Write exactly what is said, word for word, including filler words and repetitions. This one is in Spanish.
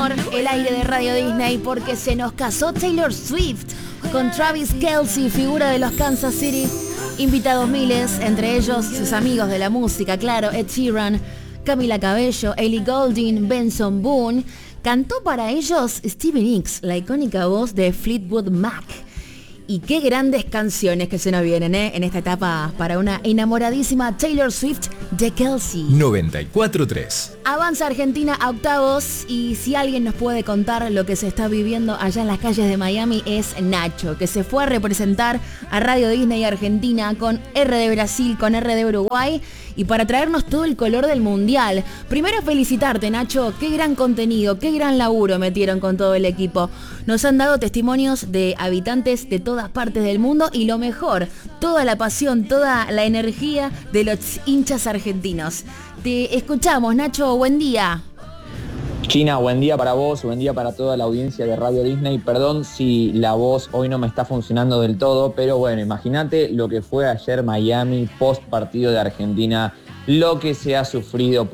amor, el aire de Radio Disney, porque se nos casó Taylor Swift con Travis Kelce, figura de los Kansas City. Invitados miles, entre ellos sus amigos de la música, claro, Ed Sheeran, Camila Cabello, Ellie Goulding, Benson Boone. Cantó para ellos Stevie Nicks, la icónica voz de Fleetwood Mac. Y qué grandes canciones que se nos vienen, ¿eh? En esta etapa para una enamoradísima Taylor Swift de Kelce. noventa y cuatro tres. Avanza Argentina a octavos, y si alguien nos puede contar lo que se está viviendo allá en las calles de Miami es Nacho, que se fue a representar a Radio Disney Argentina con R de Brasil, con R de Uruguay, y para traernos todo el color del mundial. Primero felicitarte, Nacho, qué gran contenido, qué gran laburo metieron con todo el equipo. Nos han dado testimonios de habitantes de todas partes del mundo y lo mejor, toda la pasión, toda la energía de los hinchas argentinos. Te escuchamos, Nacho, buen día. China, buen día para vos, buen día para toda la audiencia de Radio Disney. Perdón si la voz hoy no me está funcionando del todo, pero bueno, imagínate lo que fue ayer Miami, post partido de Argentina, lo que se ha sufrido